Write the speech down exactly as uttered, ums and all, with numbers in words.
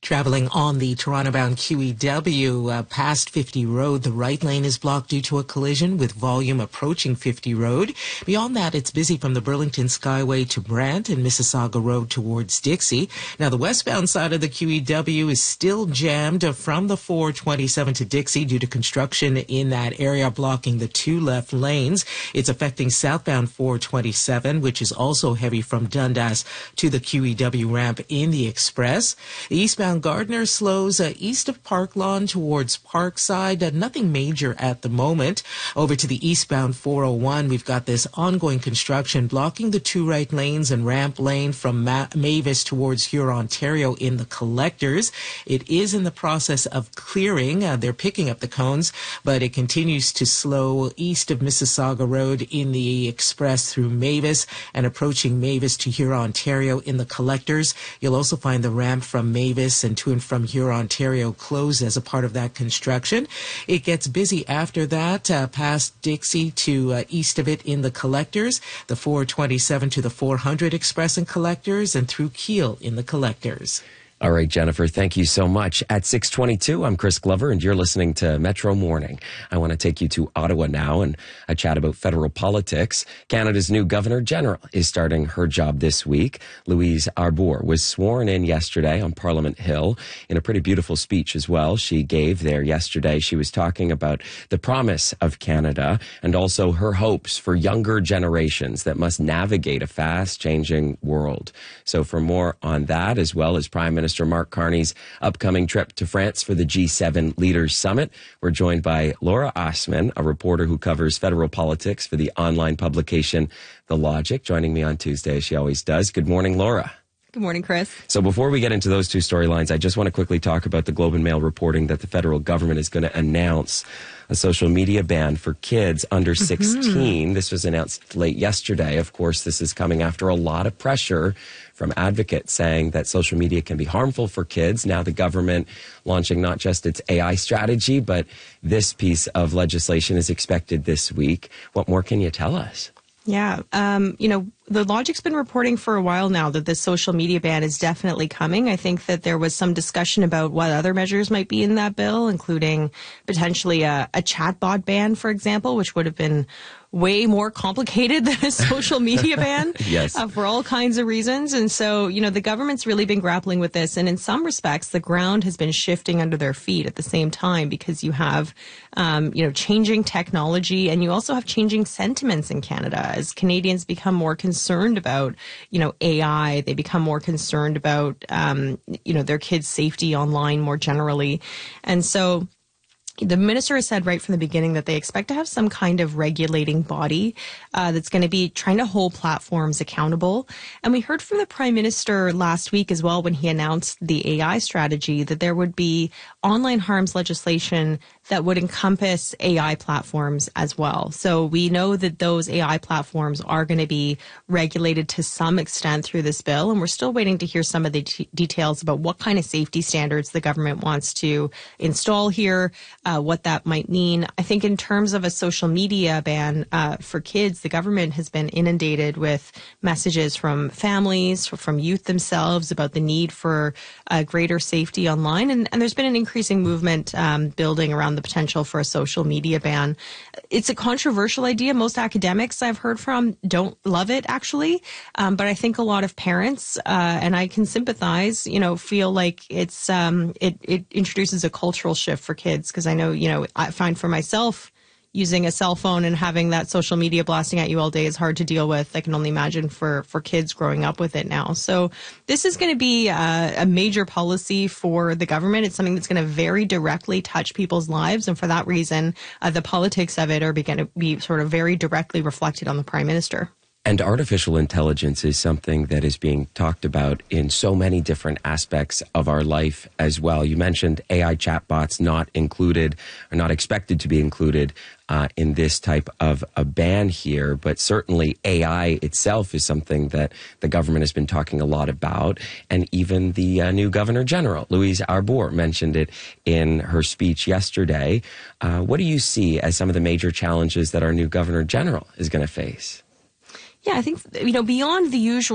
Traveling on the Toronto-bound Q E W uh, past fifty Road, the right lane is blocked due to a collision with volume approaching fifty Road. Beyond that, it's busy from the Burlington Skyway to Brant and Mississauga Road towards Dixie. Now, the westbound side of the Q E W is still jammed from the four twenty-seven to Dixie due to construction in that area, blocking the two left lanes. It's affecting southbound four twenty-seven, which is also heavy from Dundas to the Q E W ramp in the Express. The eastbound Gardner slows uh, east of Park Lawn towards Parkside. Uh, nothing major at the moment. Over to the eastbound four oh one, we've got this ongoing construction blocking the two right lanes and ramp lane from Ma- Mavis towards Huron-Ontario in the collectors. It is in the process of clearing. Uh, they're picking up the cones, but it continues to slow east of Mississauga Road in the Express through Mavis and approaching Mavis to Huron-Ontario in the collectors. You'll also find the ramp from Mavis and to and from Huron-Ontario closed as a part of that construction. It gets busy after that, uh, past Dixie to uh, east of it in the collectors, the four twenty-seven to the four hundred Express and collectors, and through Kiel in the collectors. All right, Jennifer, thank you so much. At six twenty-two, I'm Chris Glover, and you're listening to Metro Morning. I want to take you to Ottawa now and a chat about federal politics. Canada's new Governor-General is starting her job this week. Louise Arbour was sworn in yesterday on Parliament Hill in a pretty beautiful speech as well she gave there yesterday. She was talking about the promise of Canada and also her hopes for younger generations that must navigate a fast-changing world. So for more on that, as well as Prime Minister Minister Mark Carney's upcoming trip to France for the G seven Leaders Summit, we're joined by Laura Osman, a reporter who covers federal politics for the online publication The Logic, joining me on Tuesday, as she always does. Good morning, Laura. Good morning, Chris. So before we get into those two storylines, I just want to quickly talk about the Globe and Mail reporting that the federal government is going to announce a social media ban for kids under sixteen. Mm-hmm. This was announced late yesterday. Of course, this is coming after a lot of pressure from advocates saying that social media can be harmful for kids. Now the government launching not just its A I strategy, but this piece of legislation is expected this week. What more can you tell us? Yeah, um, you know, The Logic's been reporting for a while now that this social media ban is definitely coming. I think that there was some discussion about what other measures might be in that bill, including potentially a, a chatbot ban, for example, which would have been way more complicated than a social media ban. Yes. Uh, for all kinds of reasons. And so, you know, the government's really been grappling with this. And in some respects, the ground has been shifting under their feet at the same time, because you have, um, you know, changing technology, and you also have changing sentiments in Canada as Canadians become more concerned about, you know, A I. They become more concerned about, um, you know, their kids' safety online more generally. And so the minister has said right from the beginning that they expect to have some kind of regulating body uh, that's going to be trying to hold platforms accountable. And we heard from the Prime Minister last week as well, when he announced the A I strategy, that there would be online harms legislation that would encompass A I platforms as well. So we know that those A I platforms are going to be regulated to some extent through this bill, and we're still waiting to hear some of the t- details about what kind of safety standards the government wants to install here, uh, what that might mean. I think in terms of a social media ban uh, for kids, the government has been inundated with messages from families, from youth themselves about the need for uh, greater safety online, and, and there's been an increasing movement um, building around the potential for a social media ban. It's a controversial idea. Most academics I've heard from don't love it, actually. Um, but I think a lot of parents, uh, and I can sympathize, you know, feel like it's um, it, it introduces a cultural shift for kids. Because I know, you know, I find for myself, using a cell phone and having that social media blasting at you all day is hard to deal with. I can only imagine for, for kids growing up with it now. So this is going to be a, a major policy for the government. It's something that's going to very directly touch people's lives. And for that reason, uh, the politics of it are going to be sort of very directly reflected on the Prime Minister. And artificial intelligence is something that is being talked about in so many different aspects of our life as well. You mentioned A I chatbots not included, or not expected to be included uh, in this type of a ban here, but certainly A I itself is something that the government has been talking a lot about. And even the uh, new Governor General, Louise Arbour, mentioned it in her speech yesterday. Uh, what do you see as some of the major challenges that our new Governor General is going to face? Yeah, I think, you know, beyond the usual